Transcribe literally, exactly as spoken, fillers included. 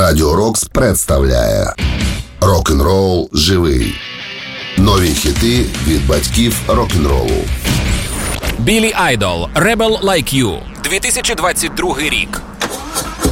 Радіо Рокс представляє Рок-н-рол живий. Нові хіти від батьків рок-н-ролу. Біллі Айдол, Rebel Like You, дві тисячі двадцять другий рік.